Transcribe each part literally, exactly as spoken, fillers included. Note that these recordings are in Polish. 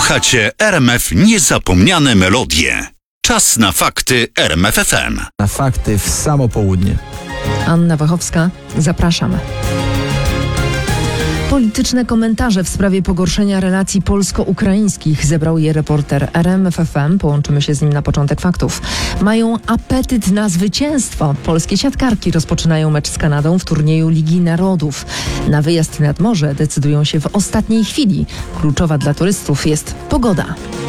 Słuchacie R M F Niezapomniane Melodie. Czas na fakty R M F F M. Na fakty w samo południe. Anna Wachowska, zapraszam. Polityczne komentarze w sprawie pogorszenia relacji polsko-ukraińskich zebrał je reporter R M F F M. Połączymy się z nim na początek faktów. Mają apetyt na zwycięstwo. Polskie siatkarki rozpoczynają mecz z Kanadą w turnieju Ligi Narodów. Na wyjazd nad morze decydują się w ostatniej chwili. Kluczowa dla turystów jest pogoda.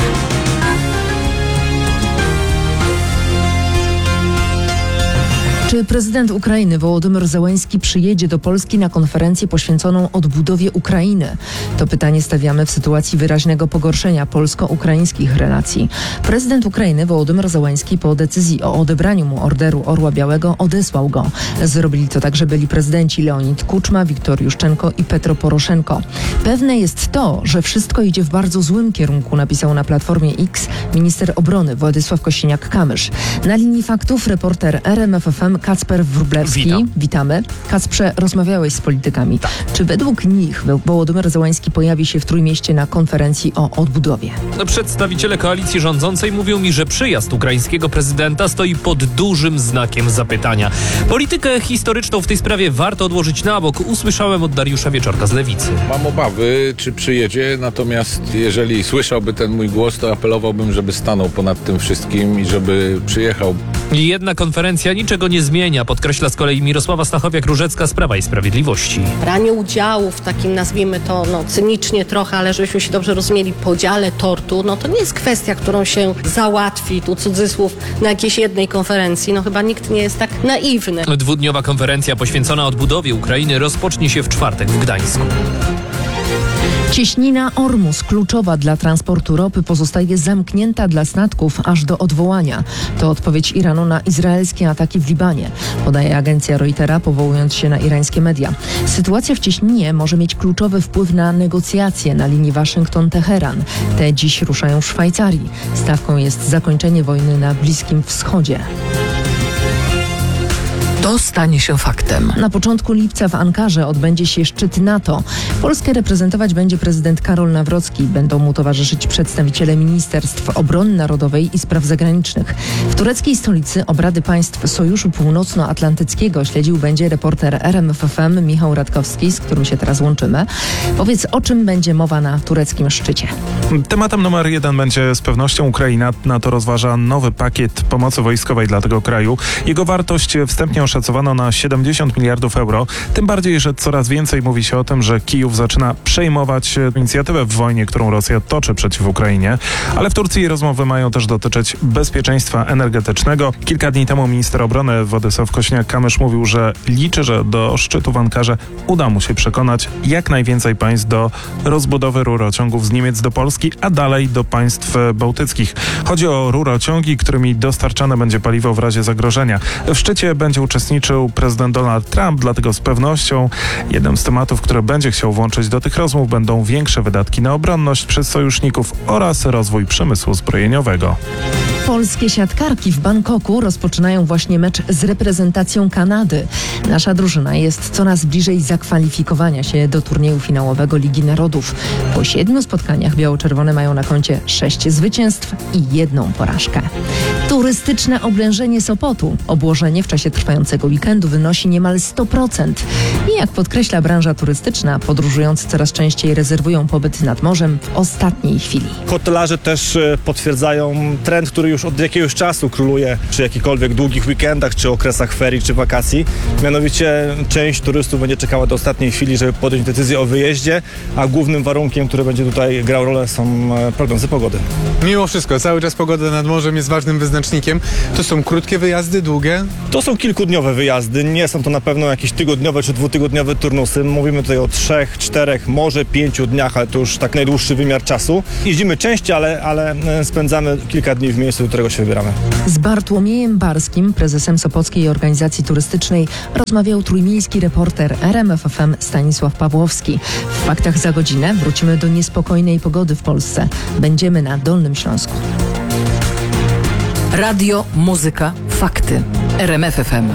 Czy prezydent Ukrainy Wołodymyr Zełenski przyjedzie do Polski na konferencję poświęconą odbudowie Ukrainy? To pytanie stawiamy w sytuacji wyraźnego pogorszenia polsko-ukraińskich relacji. Prezydent Ukrainy Wołodymyr Zełenski po decyzji o odebraniu mu Orderu Orła Białego odesłał go. Zrobili to także byli prezydenci Leonid Kuczma, Wiktor Juszczenko i Petro Poroszenko. Pewne jest to, że wszystko idzie w bardzo złym kierunku, napisał na Platformie X minister obrony Władysław Kosiniak-Kamysz. Na linii faktów reporter R M F F M Kacper Wróblewski. Witam. Witamy. Kacprze, rozmawiałeś z politykami. Tak. Czy według nich Wołodymyr Zełenski pojawi się w Trójmieście na konferencji o odbudowie? Przedstawiciele koalicji rządzącej mówią mi, że przyjazd ukraińskiego prezydenta stoi pod dużym znakiem zapytania. Politykę historyczną w tej sprawie warto odłożyć na bok. Usłyszałem od Dariusza Wieczorka z Lewicy. Mam obawy, czy przyjedzie, natomiast jeżeli słyszałby ten mój głos, to apelowałbym, żeby stanął ponad tym wszystkim i żeby przyjechał. Jedna konferencja niczego nie zmienia, podkreśla z kolei Mirosława Stachowiak-Różecka z Prawa i Sprawiedliwości. Branie udziału w takim, nazwijmy to no, cynicznie trochę, ale żebyśmy się dobrze rozumieli, podziale tortu, no to nie jest kwestia, którą się załatwi, tu cudzysłów, na jakiejś jednej konferencji. No chyba nikt nie jest tak naiwny. Dwudniowa konferencja poświęcona odbudowie Ukrainy rozpocznie się w czwartek w Gdańsku. Cieśnina Ormus, kluczowa dla transportu ropy, pozostaje zamknięta dla statków aż do odwołania. To odpowiedź Iranu na izraelskie ataki w Libanie, podaje agencja Reutera, powołując się na irańskie media. Sytuacja w cieśninie może mieć kluczowy wpływ na negocjacje na linii Waszyngton-Teheran. Te dziś ruszają w Szwajcarii. Stawką jest zakończenie wojny na Bliskim Wschodzie. To stanie się faktem. Na początku lipca w Ankarze odbędzie się szczyt NATO. Polskę reprezentować będzie prezydent Karol Nawrocki. Będą mu towarzyszyć przedstawiciele Ministerstw Obrony Narodowej i Spraw Zagranicznych. W tureckiej stolicy obrady państw Sojuszu Północnoatlantyckiego śledził będzie reporter R M F F M Michał Radkowski, z którym się teraz łączymy. Powiedz, o czym będzie mowa na tureckim szczycie? Tematem numer jeden będzie z pewnością Ukraina. NATO rozważa nowy pakiet pomocy wojskowej dla tego kraju. Jego wartość wstępnie oszacowano na siedemdziesiąt miliardów euro. Tym bardziej, że coraz więcej mówi się o tym, że Kijów zaczyna przejmować inicjatywę w wojnie, którą Rosja toczy przeciw Ukrainie. Ale w Turcji rozmowy mają też dotyczyć bezpieczeństwa energetycznego. Kilka dni temu minister obrony Władysław Kosiniak-Kamysz mówił, że liczy, że do szczytu w Ankarze uda mu się przekonać jak najwięcej państw do rozbudowy rurociągów z Niemiec do Polski, a dalej do państw bałtyckich. Chodzi o rurociągi, którymi dostarczane będzie paliwo w razie zagrożenia. W szczycie będzie uczestniczył prezydent Donald Trump, dlatego z pewnością jednym z tematów, które będzie chciał włączyć do tych rozmów, będą większe wydatki na obronność przez sojuszników oraz rozwój przemysłu zbrojeniowego. Polskie siatkarki w Bangkoku rozpoczynają właśnie mecz z reprezentacją Kanady. Nasza drużyna jest coraz bliżej zakwalifikowania się do turnieju finałowego Ligi Narodów. Po siedmiu spotkaniach biało-czerwone mają na koncie sześć zwycięstw i jedną porażkę. Turystyczne oblężenie Sopotu. Obłożenie w czasie trwającego weekendu wynosi niemal sto procent. I jak podkreśla branża turystyczna, podróżujący coraz częściej rezerwują pobyt nad morzem w ostatniej chwili. Hotelarze też potwierdzają trend, który już od jakiegoś czasu króluje przy jakichkolwiek długich weekendach, czy okresach ferii, czy wakacji. Mianowicie część turystów będzie czekała do ostatniej chwili, żeby podjąć decyzję o wyjeździe, a głównym warunkiem, który będzie tutaj grał rolę, są prognozy pogody. Mimo wszystko, cały czas pogoda nad morzem jest ważnym wyznacznikiem. To są krótkie wyjazdy, długie? To są kilkudniowe wyjazdy, nie są to na pewno jakieś tygodniowe czy dwutygodniowe turnusy. Mówimy tutaj o trzech, czterech, może pięciu dniach, ale to już tak najdłuższy wymiar czasu. Jeździmy częściej, ale, ale spędzamy kilka dni w miejscu, do którego się wybieramy. Z Bartłomiejem Barskim, prezesem Sopockiej Organizacji Turystycznej, rozmawiał trójmiejski reporter R M F F M Stanisław Pawłowski. W faktach za godzinę wrócimy do niespokojnej pogody w Polsce. Będziemy na Dolnym Śląsku. Radio, muzyka, fakty. R M F F M.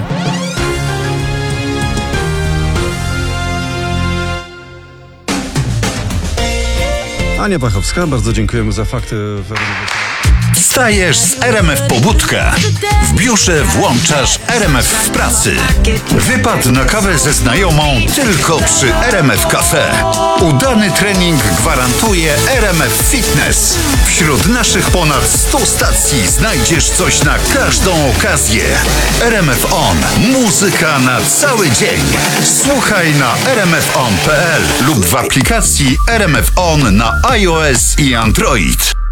Ania Pachowska, bardzo dziękujemy za fakty w R M F F M. Wstajesz z R M F Pobudka. W biurze włączasz R M F w pracy. Wypad na kawę ze znajomą tylko przy R M F Cafe. Udany trening gwarantuje R M F Fitness. Wśród naszych ponad stu stacji znajdziesz coś na każdą okazję. R M F On. Muzyka na cały dzień. Słuchaj na r m f on kropka p l lub w aplikacji R M F On na iOS i Android.